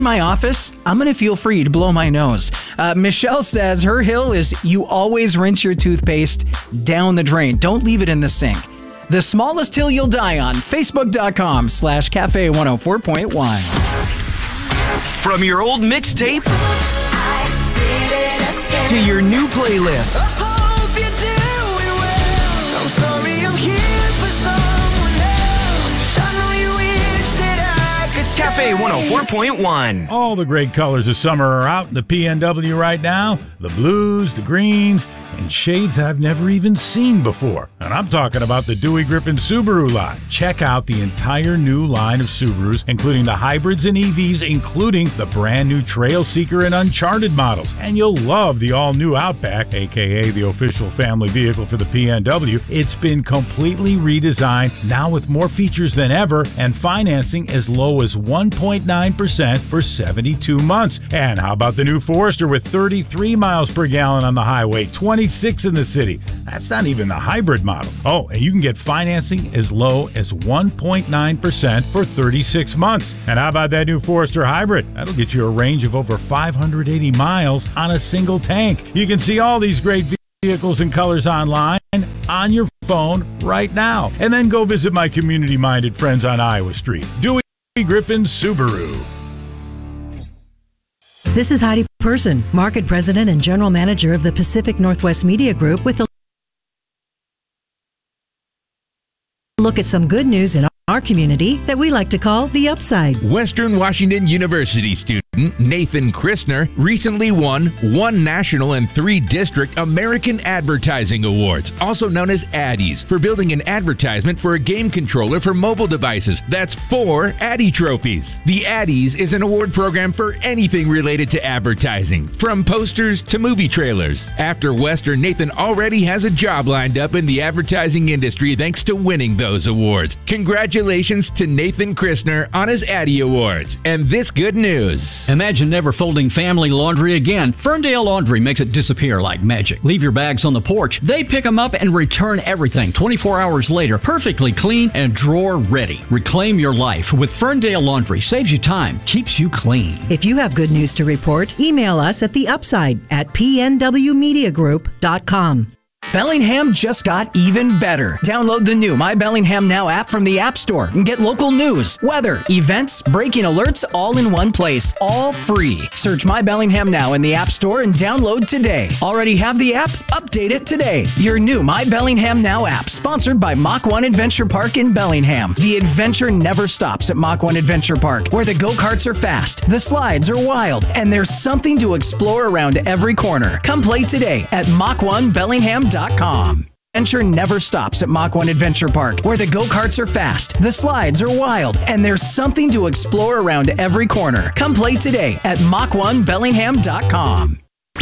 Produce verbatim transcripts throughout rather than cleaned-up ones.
my office, I'm going to feel free to blow my nose. Uh, Michelle says her hill is you always rinse your toothpaste down the drain. Don't leave it in the sink. The smallest hill you'll die on. Facebook.com slash Cafe 104.1. From your old mixtape to your new playlist. I hope you're doing well. I'm sorry I'm here for someone else. I know you wish that I could stay. Cafe one oh four point one. All the great colors of summer are out in the P N W right now. The blues, the greens, and shades I've never even seen before. And I'm talking about the Dewey Griffin Subaru line. Check out the entire new line of Subarus, including the hybrids and E Vs, including the brand new Trail Seeker and Uncharted models. And you'll love the all-new Outback, aka the official family vehicle for the P N W. It's been completely redesigned, now with more features than ever, and financing as low as one point nine percent for seventy-two months. And how about the new Forester with thirty-three miles per gallon on the highway, twenty-six in the city? That's not even the hybrid model. Oh, and you can get financing as low as one point nine percent for thirty-six months. And how about that new Forester Hybrid? That'll get you a range of over five hundred eighty miles on a single tank. You can see all these great vehicles and colors online, on your phone right now. And then go visit my community-minded friends on Iowa Street. Dewey Griffin Subaru. This is Heidi Person, Market President and General Manager of the Pacific Northwest Media Group, with a look at some good news in our community that we like to call the upside. Western Washington University student Nathan Christner recently won one national and three district American Advertising Awards, also known as Addies, for building an advertisement for a game controller for mobile devices. That's four Addy trophies. The Addies is an award program for anything related to advertising, from posters to movie trailers. After Western, Nathan already has a job lined up in the advertising industry thanks to winning those awards. Congratulations to Nathan Christner on his Addy Awards. And this good news. Imagine never folding family laundry again. Ferndale Laundry makes it disappear like magic. Leave your bags on the porch. They pick them up and return everything twenty-four hours later, perfectly clean and drawer ready. Reclaim your life with Ferndale Laundry. Saves you time, keeps you clean. If you have good news to report, email us at the upside at p n w media group dot com. Bellingham just got even better. Download the new My Bellingham Now app from the App Store and get local news, weather, events, breaking alerts all in one place, all free. Search My Bellingham Now in the App Store and download today. Already have the app? Update it today. Your new My Bellingham Now app, sponsored by Mach one Adventure Park in Bellingham. The adventure never stops at Mach one Adventure Park, where the go-karts are fast, the slides are wild, and there's something to explore around every corner. Come play today at Mach one Bellingham dot com. Adventure never stops at Mach one Adventure Park, where the go-karts are fast, the slides are wild, and there's something to explore around every corner. Come play today at Mach one Bellingham dot com.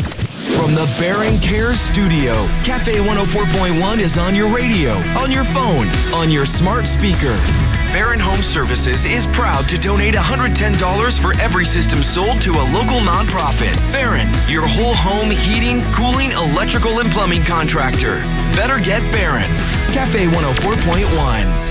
From the Baron Cares Studio, Cafe one oh four point one is on your radio, on your phone, on your smart speaker. Baron Home Services is proud to donate one hundred ten dollars for every system sold to a local nonprofit. Baron, your whole home heating, cooling, electrical, and plumbing contractor. Better get Baron. Cafe one oh four point one.